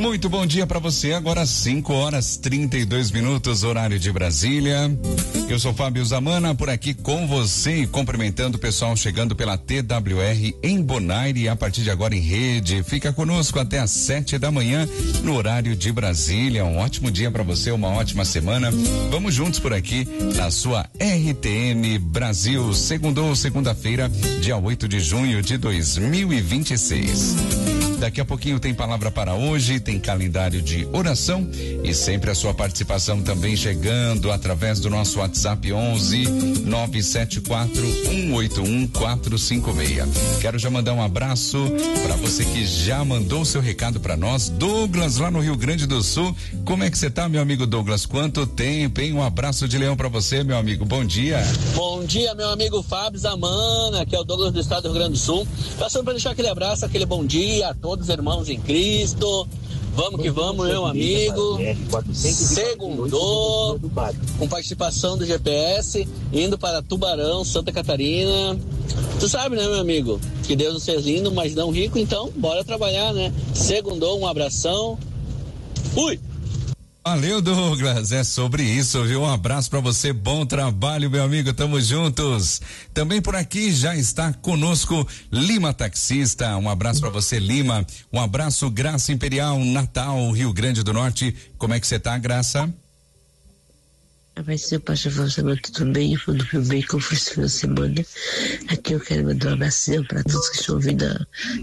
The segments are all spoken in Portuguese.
Muito bom dia para você. Agora 5h32, horário de Brasília. Eu sou Fábio Zamana, por aqui com você, cumprimentando o pessoal chegando pela TWR em Bonaire, a partir de agora em rede. Fica conosco até às 7 da manhã no horário de Brasília. Um ótimo dia para você, uma ótima semana. Vamos juntos por aqui na sua RTM Brasil. Segunda-feira, dia 8 de junho de 2026. Daqui a pouquinho tem palavra para hoje, tem calendário de oração e sempre a sua participação também chegando através do nosso WhatsApp 11-974-181-456. Quero já mandar um abraço para você que já mandou seu recado para nós. Douglas, lá no Rio Grande do Sul. Como é que você tá, meu amigo Douglas? Quanto tempo, hein? Um abraço de leão para você, meu amigo. Bom dia. Bom dia, meu amigo Fábio Zamana, que é o Douglas do estado do Rio Grande do Sul. Passando para deixar aquele abraço, aquele bom dia a todos os irmãos em Cristo. Vamos que vamos, meu amigo. Segundou, com participação do GPS, indo para Tubarão, Santa Catarina. Tu sabe, né, meu amigo? Que Deus nos fez lindo, mas não rico, então bora trabalhar, né? Segundou, um abração. Fui! Valeu, Douglas, é sobre isso, viu? Um abraço pra você, bom trabalho, meu amigo, tamo juntos. Também por aqui já está conosco Lima Taxista, um abraço pra você, Lima. Um abraço, Graça Imperial, Natal, Rio Grande do Norte. Como é que você tá, Graça? Vai ser pastor Fábio, tudo bem? Tudo bem? Como foi esse final de semana? Aqui eu quero mandar um abraço para todos que estão ouvindo a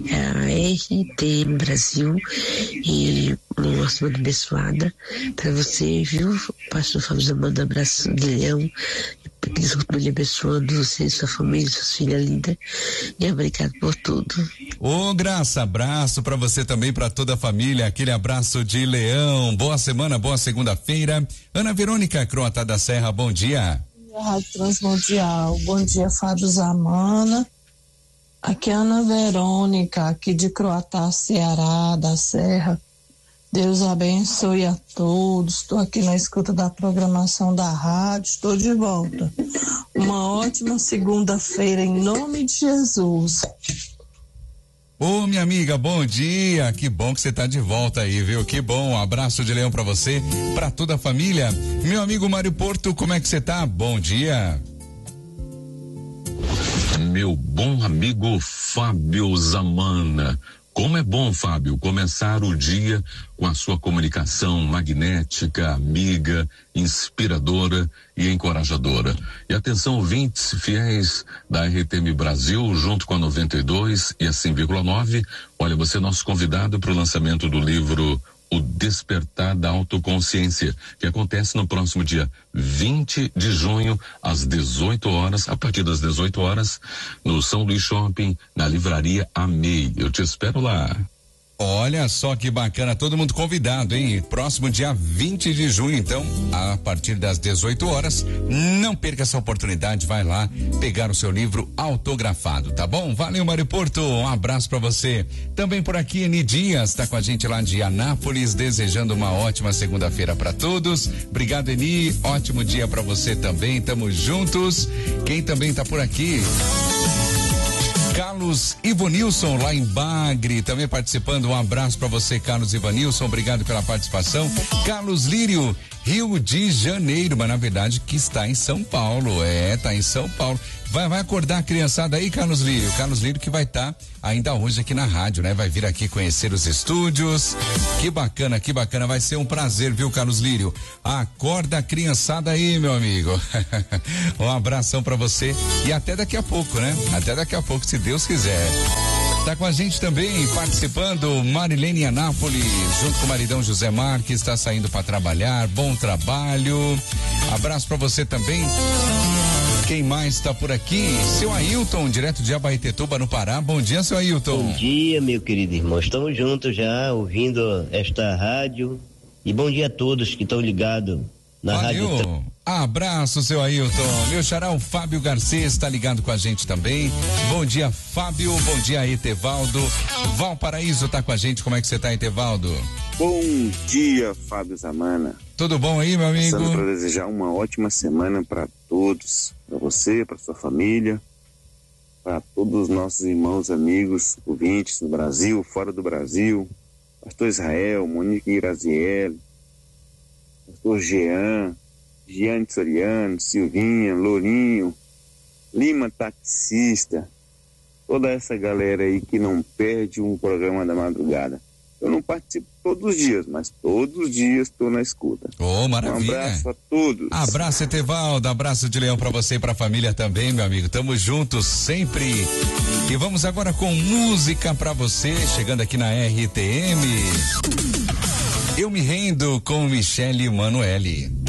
RT Brasil e uma semana abençoada para você, viu? Pastor Fábio, manda um abraço de leão, que Deus continue abençoando você, sua família, suas filhas lindas, e obrigado por tudo. Ô, Graça, abraço para você também, para toda a família, aquele abraço de leão. Boa semana, boa segunda-feira. Ana Verônica, Croatá da Serra, bom dia. Rádio Transmundial, bom dia, Fábio Zamana. Aqui é Ana Verônica, aqui de Croatá, Ceará, da Serra. Deus abençoe a todos. Estou aqui na escuta da programação da rádio, estou de volta. Uma ótima segunda-feira em nome de Jesus. Ô, minha amiga, bom dia, que bom que você tá de volta aí, viu? Que bom, um abraço de leão pra você, pra toda a família. Meu amigo Mário Porto, como é que você tá? Bom dia. Meu bom amigo Fábio Zamana. Como é bom, Fábio, começar o dia com a sua comunicação magnética, amiga, inspiradora e encorajadora. E atenção, ouvintes fiéis da RTM Brasil, junto com a 92 e a 100,9. Olha, você é nosso convidado para o lançamento do livro O Despertar da Autoconsciência, que acontece no próximo dia 20 de junho, às 18 horas, a partir das 18 horas, no São Luís Shopping, na livraria Amei. Eu te espero lá. Olha só que bacana, todo mundo convidado, hein? Próximo dia 20 de junho, então, a partir das 18 horas, não perca essa oportunidade, vai lá pegar o seu livro autografado, tá bom? Valeu, Mário Porto, um abraço pra você. Também por aqui, Eni Dias, tá com a gente lá de Anápolis, desejando uma ótima segunda-feira pra todos. Obrigado, Eni, ótimo dia pra você também, tamo juntos. Quem também tá por aqui? Carlos Ivanilson, lá em Bagre, também participando. Um abraço para você, Carlos Ivanilson. Obrigado pela participação. Carlos Lírio, Rio de Janeiro, mas na verdade que está em São Paulo. Tá em São Paulo. Vai acordar a criançada aí, Carlos Lírio. Carlos Lírio que vai estar ainda hoje aqui na rádio, né? Vai vir aqui conhecer os estúdios. Que bacana, que bacana. Vai ser um prazer, viu, Carlos Lírio? Acorda a criançada aí, meu amigo. Um abração pra você e até daqui a pouco, né? Até daqui a pouco, se Deus quiser. Tá com a gente também, participando, Marilene Anápolis, junto com o maridão José Marques, está saindo para trabalhar. Bom trabalho. Abraço pra você também. Quem mais está por aqui? Seu Ailton, direto de Abaetetuba, no Pará. Bom dia, seu Ailton. Bom dia, meu querido irmão. Estamos juntos já, ouvindo esta rádio. E bom dia a todos que estão ligados na rádio. Abraço, seu Ailton. Meu xará, o Fábio Garcês está ligado com a gente também. Bom dia, Fábio. Bom dia, Etevaldo. Valparaíso tá com a gente. Como é que você tá, Etevaldo? Bom dia, Fábio Zamana. Tudo bom aí, meu amigo? Passando para desejar uma ótima semana para todos, para você, para sua família, para todos os nossos irmãos, amigos, ouvintes no Brasil, fora do Brasil, pastor Israel, Monique Iraziel, pastor Giane Soriano, Silvinha, Lourinho, Lima Taxista, toda essa galera aí que não perde um programa da madrugada. Eu não participo todos os dias, mas todos os dias estou na escuta. Ô, maravilha. Um abraço a todos. Abraço, Etevaldo, abraço de leão pra você e pra família também, meu amigo. Tamo juntos sempre. E vamos agora com música pra você, chegando aqui na RTM. Eu me rendo com Michele Manoeli.